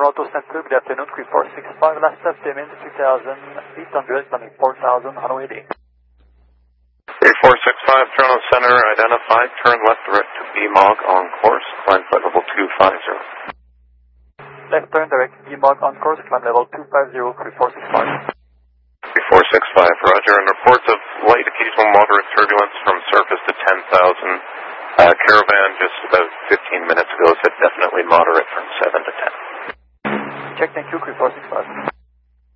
Toronto Center, good afternoon, 3465, last step, Timmins, 2,800, climbing 4,000, Hanoi D. 3465, Toronto Center, identified, turn left direct to BMOG on course, climb flight level 250. Left turn direct, BMOG on course, climb level 250, 3465. 3465, roger, and reports of light occasional moderate turbulence from surface to 10,000. Caravan just about 15 minutes ago said definitely moderate from 7 to 10. Check, thank you, 3465.